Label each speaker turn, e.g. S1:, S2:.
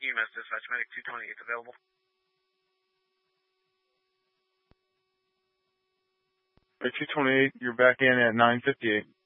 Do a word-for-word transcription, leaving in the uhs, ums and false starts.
S1: E M S dispatch, medic two twenty-eight available.
S2: two twenty-eight, you're back in at nine fifty-eight.